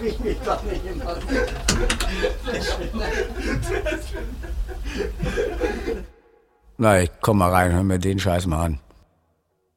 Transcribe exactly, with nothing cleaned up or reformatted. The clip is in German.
ich mich doch nicht immer. Na, ich komm mal rein, hör mir den Scheiß mal an.